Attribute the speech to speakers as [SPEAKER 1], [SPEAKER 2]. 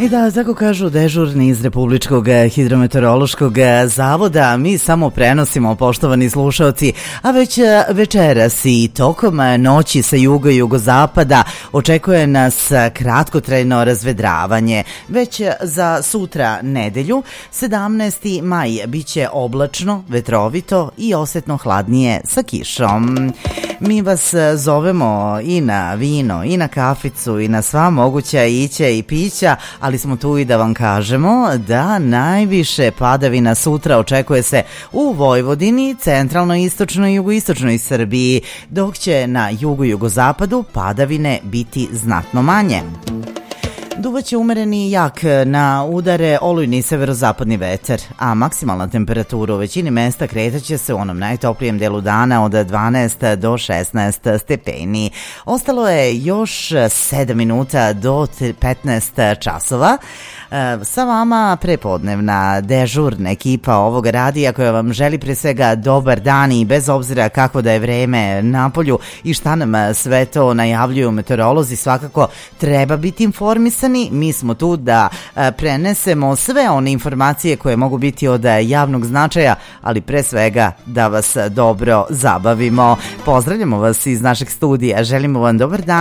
[SPEAKER 1] I da, tako kažu dežurni iz Republičkog hidrometeorološkog zavoda, mi samo prenosimo, poštovani slušalci, a već večeras i tokom noći sa juga i jugozapada očekuje nas kratkotrajno razvedravanje. Već za sutra nedelju, 17. maj, biće oblačno, vetrovito i osetno hladnije sa kišom. Mi vas zovemo i na vino, i na kaficu, i na sva moguća ića i pića, ali smo tu i da vam kažemo da najviše padavina sutra očekuje se u Vojvodini, centralnoj, istočnoj i jugoistočnoj Srbiji, dok će na jugu i jugozapadu padavine biti znatno manje. Duvaće umereni jak na udare olujni severozapadni vetar, a maksimalna temperatura u većini mesta kretaće se u onom najtoplijem delu dana od 12 do 16 stepeni. Ostalo je još 7 minuta do 15 časova. Sa vama prepodnevna dežurna ekipa ovog radija koja vam želi pre svega dobar dan i bez obzira kako da je vreme napolju i šta nam sve to najavljuju meteorolozi, svakako treba biti informisani. Mi smo tu da prenesemo sve one informacije koje mogu biti od javnog značaja, ali pre svega da vas dobro zabavimo. Pozdravljamo vas iz našeg studija, želimo vam dobar dan.